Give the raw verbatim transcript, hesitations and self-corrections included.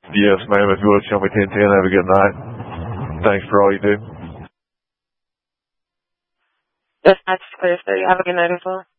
Yes, ma'am. If you would show me ten ten, have a good night. Thanks for all you do. Dispatch clear, sir. You have a good night as well.